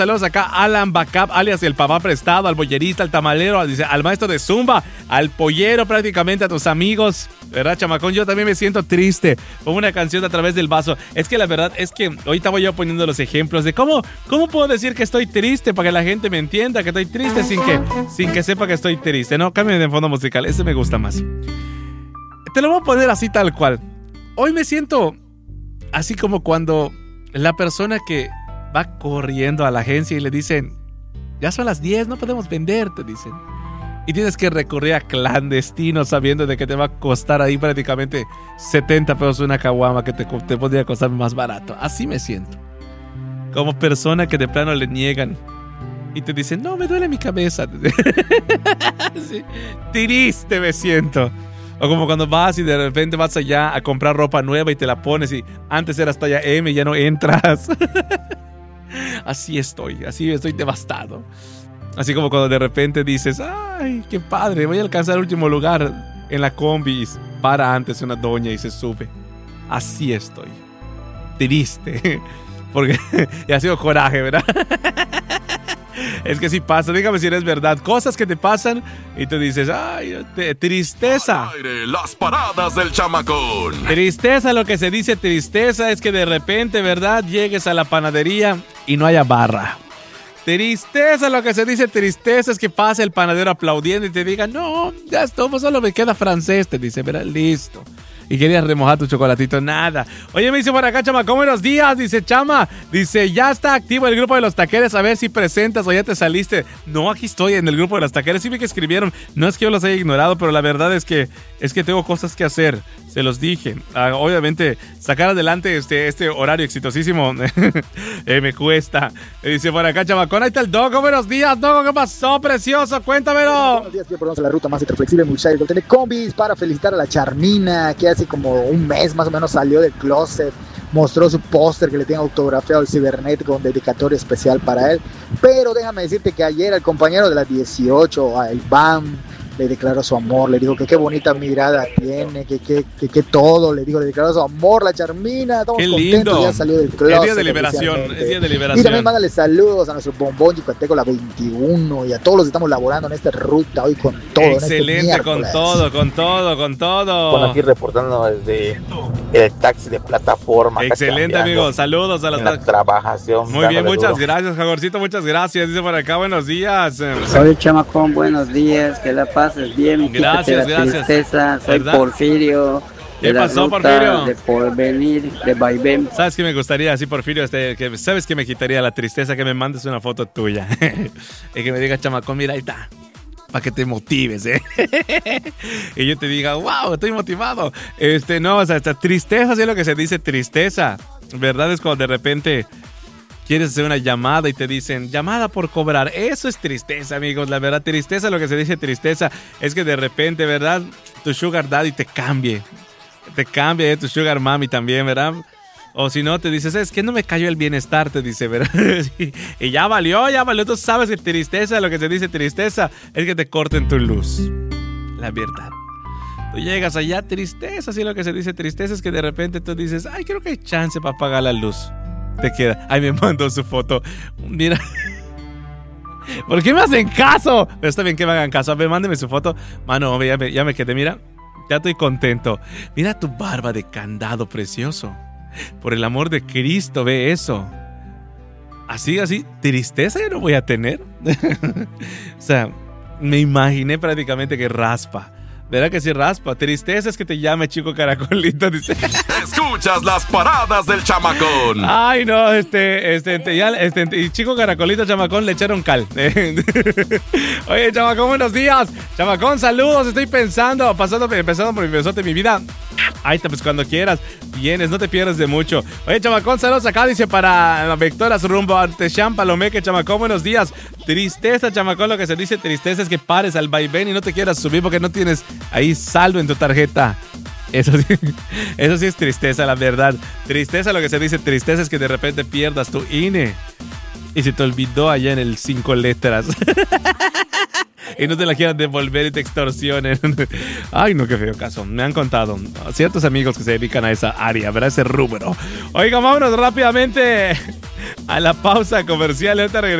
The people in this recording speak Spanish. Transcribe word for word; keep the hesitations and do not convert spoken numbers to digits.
Saludos acá, Alan Backup, alias el papá prestado, al bollerista, al tamalero, dice, al maestro de Zumba, al pollero, prácticamente a tus amigos. ¿Verdad, chamacón? Yo también me siento triste. Pongo una canción a través del vaso. Es que la verdad es que ahorita voy yo poniendo los ejemplos de cómo, cómo puedo decir que estoy triste para que la gente me entienda que estoy triste sin que, sin que sepa que estoy triste. No, cambien de fondo musical. Ese me gusta más. Te lo voy a poner así tal cual. Hoy me siento así como cuando la persona que va corriendo a la agencia y le dicen, ya son las diez, no podemos vender, te dicen. Y tienes que recurrir a clandestino sabiendo de que te va a costar ahí prácticamente setenta pesos una caguama que te, te podría costar más barato. Así me siento. Como persona que de plano le niegan y te dicen, no, me duele mi cabeza. Sí. Triste me siento. O como cuando vas y de repente vas allá a comprar ropa nueva y te la pones y antes eras talla M y ya no entras. Así estoy, así estoy devastado. Así como cuando de repente dices, ay, qué padre, voy a alcanzar el último lugar en la combi y para antes una doña y se sube. Así estoy. Triste. Porque ya ha sido coraje, ¿verdad? Es que sí pasa, dígame si eres verdad. Cosas que te pasan y tú dices, ay, te, tristeza. Al aire, las paradas del chamacón. Tristeza, lo que se dice tristeza es que de repente, ¿verdad? Llegues a la panadería y no haya barra. Tristeza, lo que se dice tristeza es que pase el panadero aplaudiendo y te diga, no, ya estuvo, solo me queda francés, te dice, ¿verdad? Listo. Y querías remojar tu chocolatito, nada. Oye, me dice por acá, Chama, ¿cómo buenos días? Dice Chama, dice, ya está activo el grupo de los taqueres, a ver si presentas o ya te saliste. No, aquí estoy en el grupo de los taqueres, sí vi que escribieron, no es que yo los haya ignorado, pero la verdad es que es que tengo cosas que hacer, se los dije. Ah, obviamente, sacar adelante este, este horario exitosísimo eh, me cuesta. Me dice por acá, Chamacón, ahí está el Dogo, buenos días, Dogo, ¿qué pasó, precioso? Cuéntamelo. Buenos días, por la ruta más flexible, muchachos. Tiene combis para felicitar a la Charmina, que hace como un mes más o menos salió del closet, mostró su póster que le tiene autografiado el cibernético con dedicatoria especial para él. Pero déjame decirte que ayer el compañero de las dieciocho, el B A M, le declaró su amor, le dijo que qué bonita mirada tiene, que que, que, que todo, le dijo, le declaró su amor, la Charmina, estamos qué contentos, lindo. Ya salió del closet. Es día de liberación, es día de liberación. Y también mándale saludos a nuestro bombón Yucateco, la veintiuno, y a todos los que estamos laborando en esta ruta hoy con todo. Excelente, este con todo, con todo, con todo. Bueno, aquí reportando desde el taxi de plataforma. Excelente, amigo, saludos a la, la trabajación. Muy bien, muchas duro. gracias, Jaguarcito, muchas gracias. Dice por acá, buenos días. Soy Chamacón, buenos días, que la pases bien. Gracias, la gracias. Tristeza. Soy ¿verdad? Porfirio. ¿Qué pasó, Porfirio? De Porvenir, de Vaivén. ¿Sabes qué me gustaría, así, Porfirio? Este, que, ¿Sabes qué me quitaría la tristeza? Que me mandes una foto tuya. Y que me diga, Chamacón, mira, ahí está. Para que te motives, ¿eh? Y yo te diga, wow, estoy motivado. Este, no, o sea, esta tristeza, sí es lo que se dice tristeza. ¿Verdad? Es cuando de repente quieres hacer una llamada y te dicen, llamada por cobrar. Eso es tristeza, amigos. La verdad, tristeza, lo que se dice tristeza es que de repente, ¿verdad? Tu sugar daddy te cambie. Te cambie, ¿eh? Tu sugar mami también, ¿verdad? O si no, te dices, es que no me cayó el bienestar, te dice, ¿verdad? Y ya valió, ya valió. Tú sabes que tristeza, lo que se dice tristeza, es que te corten tu luz. La verdad. Tú llegas allá, tristeza, sí, lo que se dice tristeza es que de repente tú dices, ay, creo que hay chance para apagar la luz. Te queda, ay, me mandó su foto. Mira. ¿Por qué me hacen caso? Pero está bien que me hagan caso. A ver, mándeme su foto. Mano, ya me, ya me quedé, mira. Ya estoy contento. Mira tu barba de candado precioso. Por el amor de Cristo, ve eso. Así, así, tristeza ya no voy a tener. O sea, me imaginé prácticamente que raspa. ¿Verdad que sí raspa? Tristeza es que te llame Chico Caracolito, dice. Escuchas las paradas del Chamacón. Ay, no, este, este, ya, este, y Chico Caracolito, Chamacón, le echaron cal. Oye, Chamacón, buenos días. Chamacón, saludos, estoy pensando, pasando, empezando por mi besote, mi vida. Ahí está, pues cuando quieras, vienes, no te pierdes de mucho. Oye, Chamacón, saludos acá, dice para Vectoras rumbo a Techam, Palomeque, Chamacón, buenos días. Tristeza, Chamacón, lo que se dice tristeza es que pares al vaivén y no te quieras subir porque no tienes ahí saldo en tu tarjeta. Eso sí, eso sí es tristeza, la verdad. Tristeza, lo que se dice tristeza es que de repente pierdas tu I N E y se te olvidó allá en el cinco letras. Y no te la quieran devolver y te extorsionen. Ay, no, qué feo caso. Me han contado ciertos amigos que se dedican a esa área, ¿verdad? Ese rubro. Oiga, vámonos rápidamente A la pausa comercial, ahorita regresamos.